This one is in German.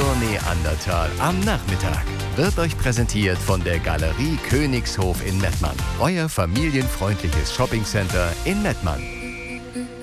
Sur Neandertal am Nachmittag wird euch präsentiert von der Galerie Königshof in Mettmann. Euer familienfreundliches Shoppingcenter in Mettmann.